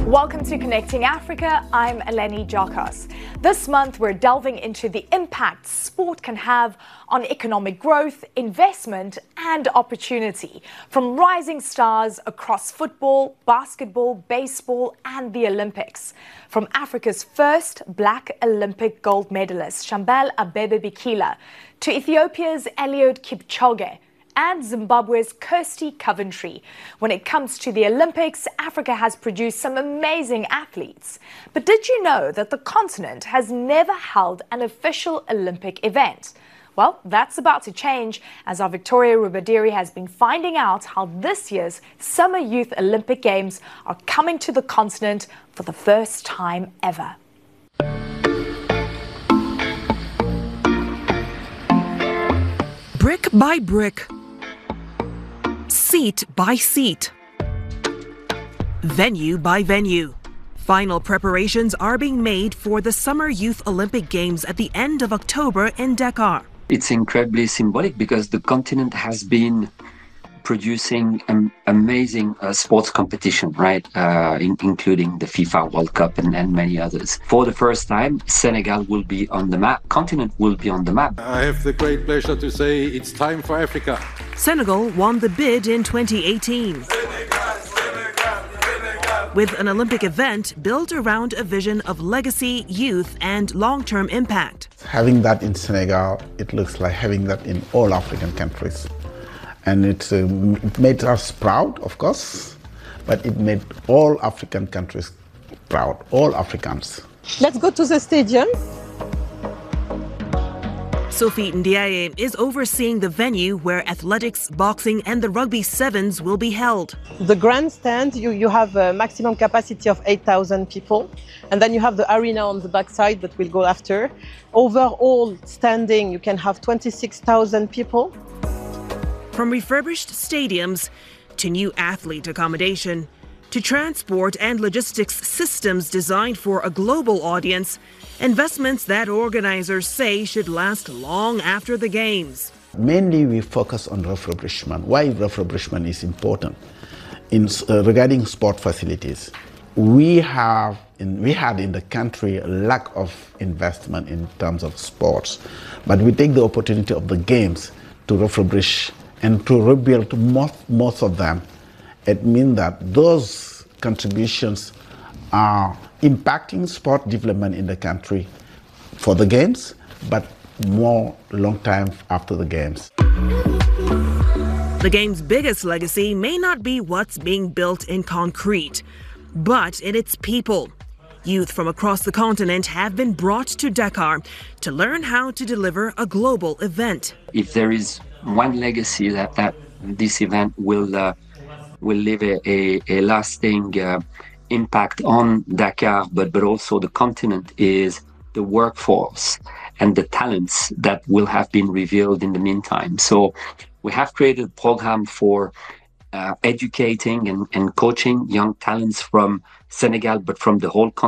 Welcome to Connecting Africa. I'm Eleni Jokos. This month, we're delving into the impact sport can have on economic growth, investment, and opportunity, from rising stars across football, basketball, baseball, and the Olympics. From Africa's first black Olympic gold medalist, Shambal Abebe Bikila, to Ethiopia's Eliud Kipchoge, and Zimbabwe's Kirsty Coventry. When it comes to the Olympics, Africa has produced some amazing athletes. But did you know that the continent has never held an official Olympic event? Well, that's about to change, as our Victoria Rubadiri has been finding out how this year's Summer Youth Olympic Games are coming to the continent for the first time ever. Brick by brick, seat by seat, venue by venue, final preparations are being made for the Summer Youth Olympic Games at the end of October in Dakar. It's incredibly symbolic because the continent has been producing an amazing sports competition, right? Including the FIFA World Cup and many others. For the first time, Senegal will be on the map. Continent will be on the map. I have the great pleasure to say it's time for Africa. Senegal won the bid in 2018 with an Olympic event built around a vision of legacy, youth, and long-term impact. Having that in Senegal, it looks like having that in all African countries. And it made us proud, of course, but it made all African countries proud, all Africans. Let's go to the stadium. Sophie Ndiaye is overseeing the venue where athletics, boxing, and the rugby sevens will be held. The grandstand, you have a maximum capacity of 8,000 people. And then you have the arena on the backside that we'll go after. Overall, standing, you can have 26,000 people. From refurbished stadiums to new athlete accommodation to transport and logistics systems designed for a global audience, investments that organizers say should last long after the Games. Mainly we focus on refurbishment. Why refurbishment is important? Regarding sport facilities, we had in the country a lack of investment in terms of sports, but we take the opportunity of the Games to refurbish and to rebuild most of them. It means that those contributions are impacting sport development in the country for the Games, but more long time after the Games. The Games' biggest legacy may not be what's being built in concrete, but in its people. Youth from across the continent have been brought to Dakar to learn how to deliver a global event. If there is one legacy that this event will leave a lasting impact on Dakar, but also the continent, is the workforce and the talents that will have been revealed in the meantime. So we have created a program for educating and coaching young talents from Senegal, but from the whole continent.